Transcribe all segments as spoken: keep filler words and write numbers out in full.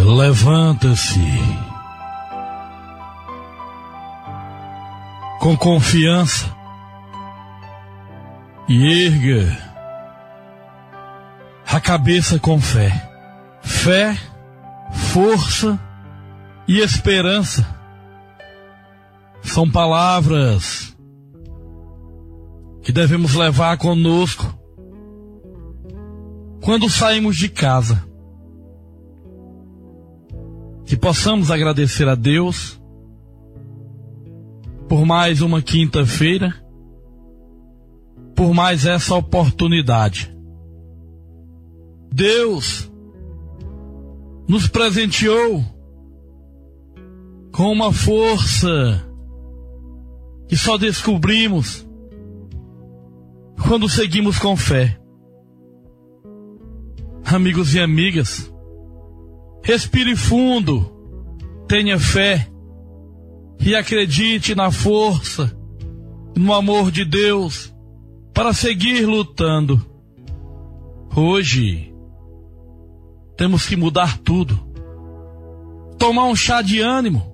Levanta-se com confiança e erga a cabeça com fé. Fé, força e esperança são palavras que devemos levar conosco quando saímos de casa. Que possamos agradecer a Deus por mais uma quinta-feira, por mais essa oportunidade. Deus nos presenteou com uma força que só descobrimos quando seguimos com fé. Amigos e amigas, respire fundo, tenha fé e acredite na força e no amor de Deus para seguir lutando. Hoje temos que mudar tudo, tomar um chá de ânimo,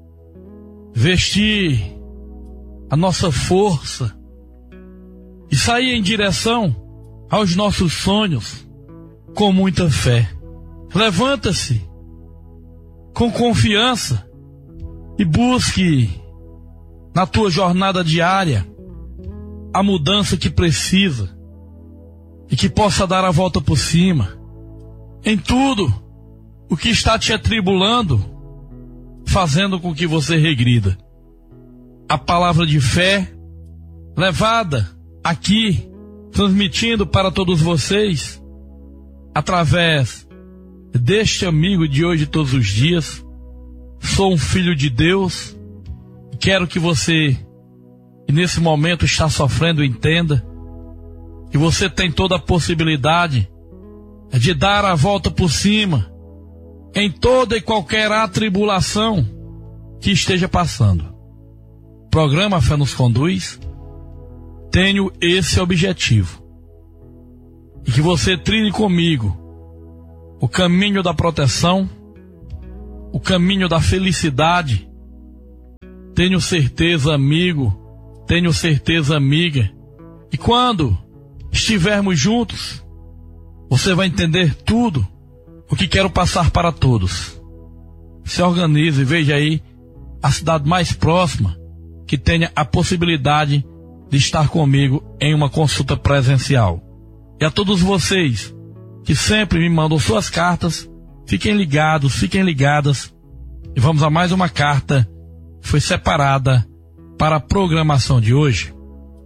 vestir a nossa força e sair em direção aos nossos sonhos com muita fé. Levanta-se com confiança e busque na tua jornada diária a mudança que precisa e que possa dar a volta por cima em tudo o que está te atribulando, fazendo com que você regrida. A palavra de fé levada aqui, transmitindo para todos vocês através deste amigo de hoje e todos os dias. Sou um filho de Deus e quero que você, que nesse momento está sofrendo, entenda que você tem toda a possibilidade de dar a volta por cima em toda e qualquer atribulação que esteja passando. O programa Fé nos Conduz tenho esse objetivo, e que você trilhe comigo o caminho da proteção, o caminho da felicidade. Tenho certeza, amigo, tenho certeza, amiga, e quando estivermos juntos, você vai entender tudo o que quero passar para todos. Se organize e veja aí a cidade mais próxima que tenha a possibilidade de estar comigo em uma consulta presencial. E a todos vocês que sempre me mandam suas cartas, fiquem ligados, fiquem ligadas, e vamos a mais uma carta que foi separada para a programação de hoje.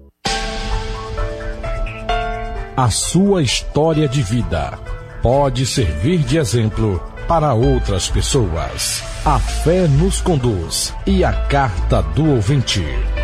A sua história de vida pode servir de exemplo para outras pessoas. A fé nos conduz, e a carta do ouvinte.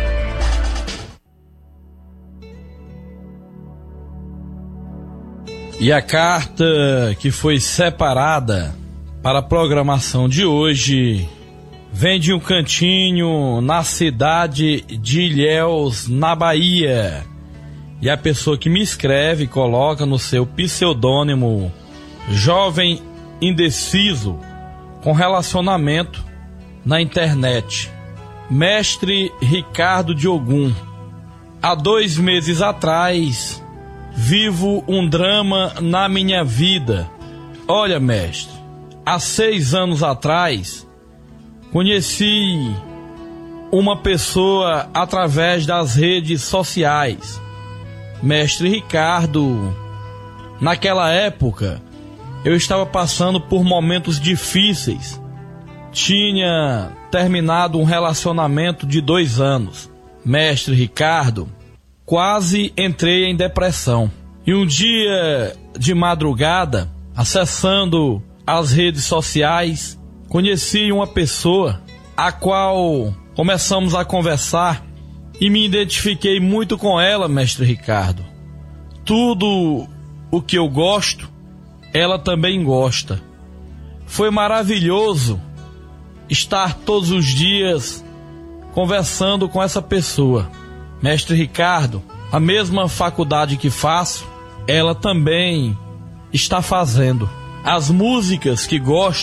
E a carta que foi separada para a programação de hoje vem de um cantinho na cidade de Ilhéus, na Bahia. E a pessoa que me escreve coloca no seu pseudônimo Jovem Indeciso com relacionamento na internet, Mestre Ricardo de Ogum. Há dois meses atrás vivo um drama na minha vida. Olha, mestre, há seis anos atrás conheci uma pessoa através das redes sociais, Mestre Ricardo. Naquela época eu estava passando por momentos difíceis. Tinha terminado um relacionamento de dois anos. Mestre Ricardo, quase entrei em depressão. E um dia de madrugada, acessando as redes sociais, conheci uma pessoa a qual começamos a conversar e me identifiquei muito com ela, Mestre Ricardo. Tudo o que eu gosto, ela também gosta. Foi maravilhoso estar todos os dias conversando com essa pessoa. Mestre Ricardo, a mesma faculdade que faço, ela também está fazendo. As músicas que gosto,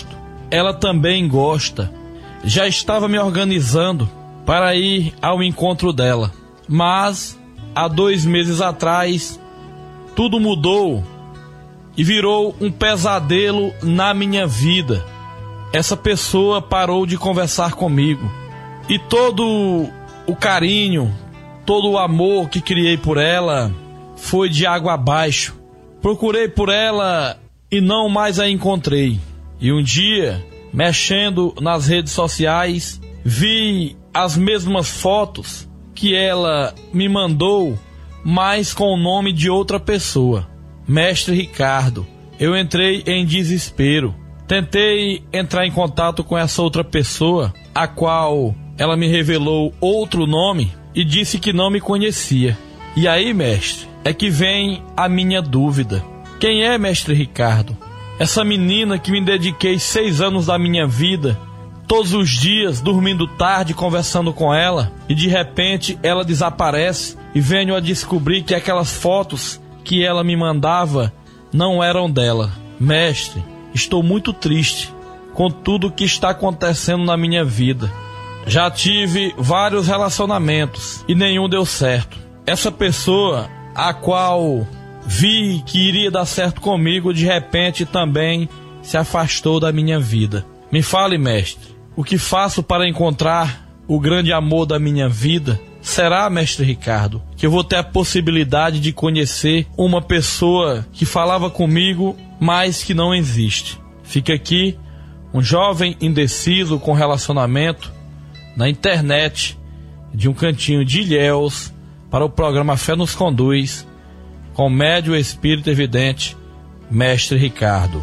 ela também gosta. Já estava me organizando para ir ao encontro dela, mas há dois meses atrás tudo mudou e virou um pesadelo na minha vida. Essa pessoa parou de conversar comigo e todo o carinho, todo o amor que criei por ela foi de água abaixo. Procurei por ela e não mais a encontrei. E um dia, mexendo nas redes sociais, vi as mesmas fotos que ela me mandou, mas com o nome de outra pessoa, Mestre Ricardo. Eu entrei em desespero. Tentei entrar em contato com essa outra pessoa, a qual ela me revelou outro nome e disse que não me conhecia. E aí, mestre, é que vem a minha dúvida. Quem é Mestre Ricardo? Essa menina que me dediquei seis anos da minha vida, todos os dias, dormindo tarde, conversando com ela, e de repente ela desaparece e venho a descobrir que aquelas fotos que ela me mandava não eram dela. Mestre, estou muito triste com tudo que está acontecendo na minha vida. Já tive vários relacionamentos e nenhum deu certo. Essa pessoa, a qual vi que iria dar certo comigo, de repente também se afastou da minha vida. Me fale, mestre, o que faço para encontrar o grande amor da minha vida? Será, mestre Ricardo, que eu vou ter a possibilidade de conhecer uma pessoa que falava comigo, mas que não existe? Fica aqui um jovem indeciso com relacionamento na internet, de um cantinho de Ilhéus, para o programa Fé nos Conduz, com o médium espírito evidente, Mestre Ricardo.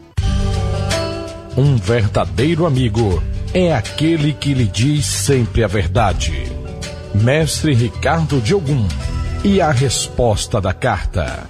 Um verdadeiro amigo é aquele que lhe diz sempre a verdade. Mestre Ricardo de Ogum e a resposta da carta.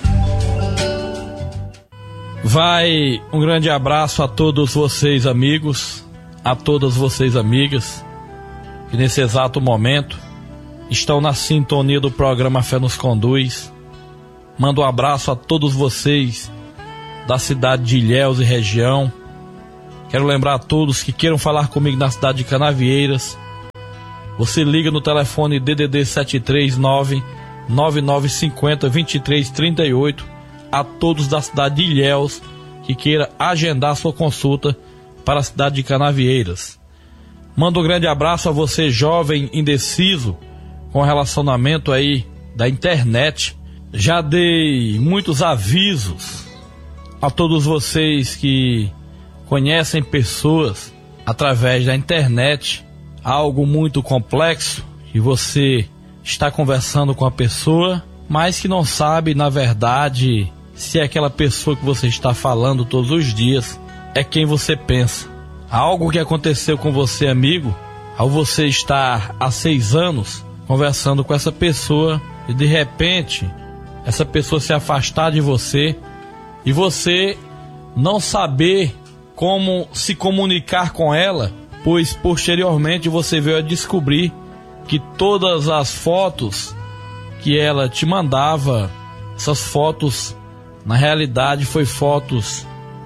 Vai um grande abraço a todos vocês, amigos, a todas vocês, amigas, que nesse exato momento estão na sintonia do programa Fé nos Conduz. Mando um abraço a todos vocês da cidade de Ilhéus e região. Quero lembrar a todos que queiram falar comigo na cidade de Canavieiras. Você liga no telefone D D D sete três nove, nove nove cinco zero, dois três três oito. A todos da cidade de Ilhéus que queira agendar sua consulta para a cidade de Canavieiras. Mando um grande abraço a você, jovem indeciso com relacionamento aí da internet. Já dei muitos avisos a todos vocês que conhecem pessoas através da internet, algo muito complexo, que você está conversando com a pessoa, mas que não sabe, na verdade, se aquela pessoa que você está falando todos os dias é quem você pensa. Algo que aconteceu com você, amigo, ao você estar há seis anos conversando com essa pessoa e de repente essa pessoa se afastar de você e você não saber como se comunicar com ela, pois posteriormente você veio a descobrir que todas as fotos que ela te mandava, essas fotos na realidade foi fotos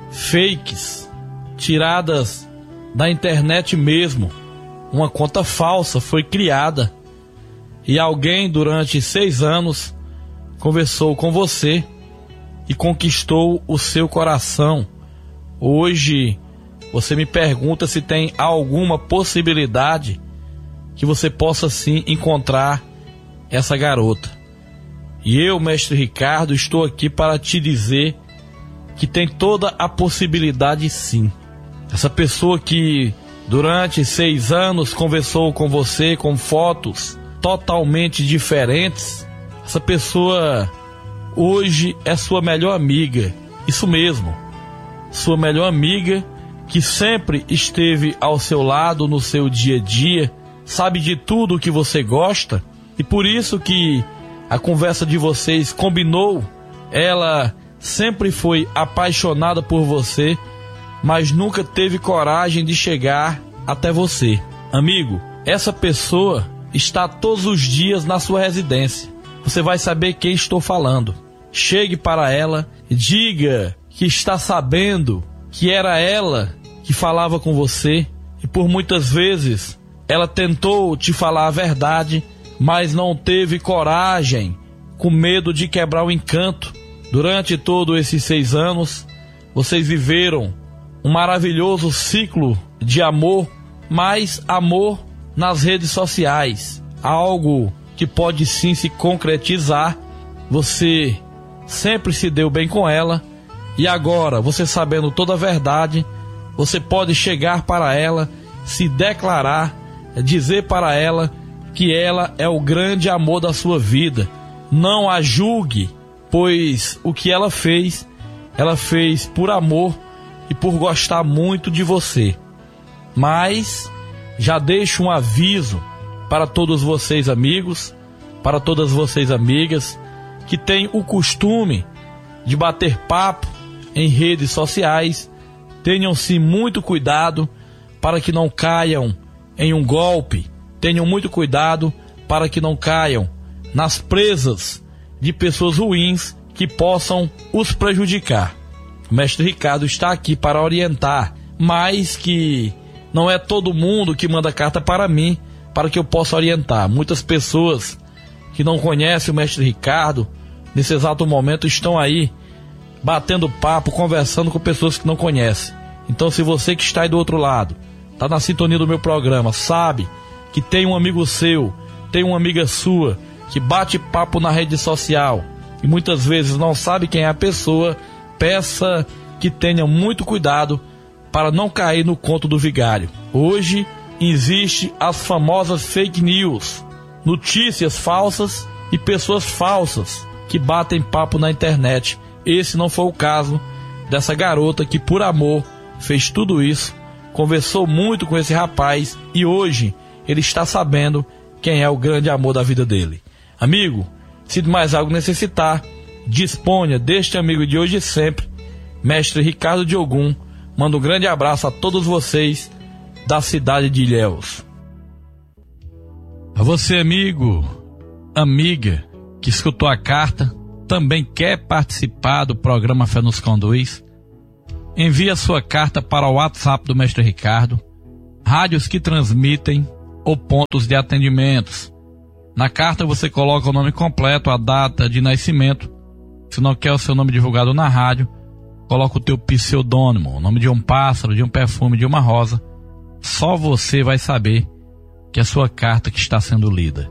fakes, tiradas da internet mesmo. Uma conta falsa foi criada e alguém durante seis anos conversou com você e conquistou o seu coração. Hoje você me pergunta se tem alguma possibilidade que você possa sim encontrar essa garota. E eu, Mestre Ricardo, estou aqui para te dizer que tem toda a possibilidade sim. Essa pessoa que durante seis anos conversou com você com fotos totalmente diferentes, essa pessoa hoje é sua melhor amiga. Isso mesmo, sua melhor amiga, que sempre esteve ao seu lado no seu dia a dia, sabe de tudo o que você gosta, e por isso que a conversa de vocês combinou. Ela sempre foi apaixonada por você, mas nunca teve coragem de chegar até você. Amigo, essa pessoa está todos os dias na sua residência. Você vai saber quem estou falando. Chegue para ela e diga que está sabendo que era ela que falava com você e por muitas vezes ela tentou te falar a verdade, mas não teve coragem, com medo de quebrar o encanto. Durante todos esses seis anos, vocês viveram um maravilhoso ciclo de amor, mas amor nas redes sociais, algo que pode sim se concretizar. Você sempre se deu bem com ela e agora, você sabendo toda a verdade, você pode chegar para ela, se declarar, dizer para ela que ela é o grande amor da sua vida. Não a julgue, pois o que ela fez, ela fez por amor e por gostar muito de você. Mas já deixo um aviso para todos vocês amigos, para todas vocês amigas, que têm o costume de bater papo em redes sociais. Tenham-se muito cuidado para que não caiam em um golpe. Tenham muito cuidado para que não caiam nas presas de pessoas ruins que possam os prejudicar. O mestre Ricardo está aqui para orientar, mas que não é todo mundo que manda carta para mim para que eu possa orientar. Muitas pessoas que não conhecem o mestre Ricardo, nesse exato momento estão aí batendo papo, conversando com pessoas que não conhecem. Então, se você que está aí do outro lado, está na sintonia do meu programa, sabe que tem um amigo seu, tem uma amiga sua que bate papo na rede social e muitas vezes não sabe quem é a pessoa, peça que tenha muito cuidado para não cair no conto do vigário. Hoje existe as famosas fake news, notícias falsas e pessoas falsas que batem papo na internet. Esse não foi o caso dessa garota que por amor fez tudo isso, conversou muito com esse rapaz e hoje ele está sabendo quem é o grande amor da vida dele. Amigo, se de mais algo necessitar, disponha deste amigo de hoje e sempre, mestre Ricardo de Ogum. Mando um grande abraço a todos vocês da cidade de Ilhéus. A você, amigo, amiga, que escutou a carta, também quer participar do programa Fé nos Conduz, envie a sua carta para o WhatsApp do mestre Ricardo, rádios que transmitem ou pontos de atendimentos. Na carta você coloca o nome completo, a data de nascimento. Se não quer o seu nome divulgado na rádio, coloca o teu pseudônimo, o nome de um pássaro, de um perfume, de uma rosa. Só você vai saber que é a sua carta que está sendo lida.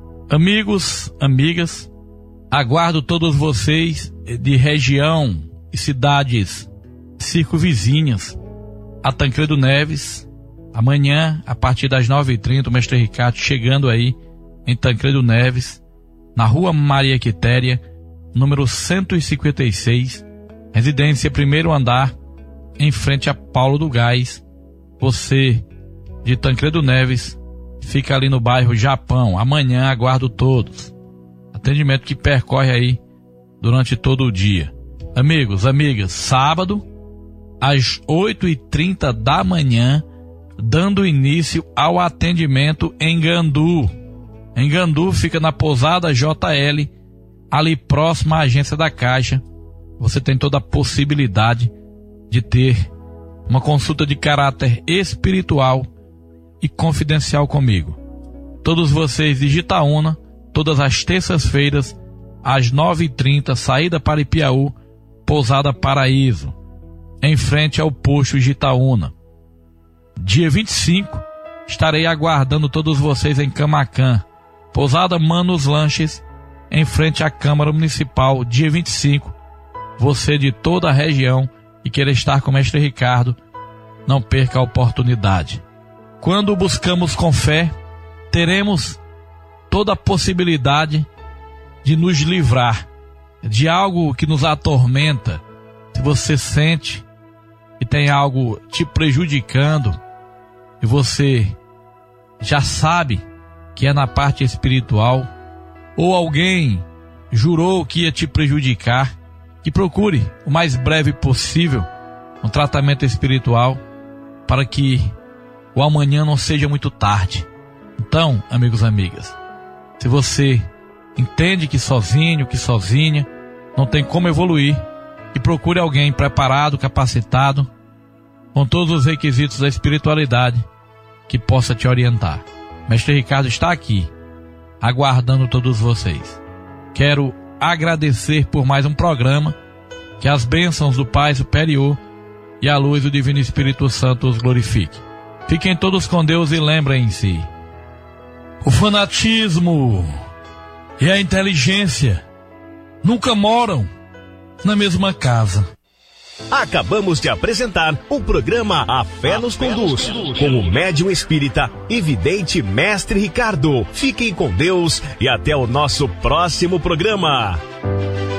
Amigos, amigas, aguardo todos vocês de região e cidades circunvizinhas a Tancredo Neves. Amanhã, a partir das nove e trinta, o mestre Ricardo chegando aí em Tancredo Neves, na rua Maria Quitéria, número cento e cinquenta e seis, residência primeiro andar, em frente a Paulo do Gás. Você de Tancredo Neves fica ali no bairro Japão. Amanhã aguardo todos. Atendimento que percorre aí durante todo o dia. Amigos, amigas, sábado às oito e trinta da manhã, dando início ao atendimento em Gandu. Em Gandu fica na Pousada J L, ali próximo à agência da Caixa. Você tem toda a possibilidade de ter uma consulta de caráter espiritual e confidencial comigo. Todos vocês de Itaúna, todas as terças-feiras, às nove e trinta, saída para Ipiaú, Pousada Paraíso, em frente ao posto de Itaúna. Dia vinte e cinco, estarei aguardando todos vocês em Camaquã, Pousada Manos Lanches, em frente à Câmara Municipal. Dia vinte e cinco, você de toda a região e querer estar com o mestre Ricardo, não perca a oportunidade. Quando buscamos com fé, teremos toda a possibilidade de nos livrar de algo que nos atormenta. Se você sente que tem algo te prejudicando e você já sabe que é na parte espiritual, ou alguém jurou que ia te prejudicar, que procure o mais breve possível um tratamento espiritual para que o amanhã não seja muito tarde. Então, amigos e amigas, se você entende que sozinho, que sozinha, não tem como evoluir, e procure alguém preparado, capacitado, com todos os requisitos da espiritualidade que possa te orientar. Mestre Ricardo está aqui, aguardando todos vocês. Quero agradecer por mais um programa, que as bênçãos do Pai Superior e a luz do Divino Espírito Santo os glorifique. Fiquem todos com Deus e lembrem-se: o fanatismo e a inteligência nunca moram na mesma casa. Acabamos de apresentar o programa A Fé nos Conduz, com o médium espírita e vidente Mestre Ricardo. Fiquem com Deus e até o nosso próximo programa.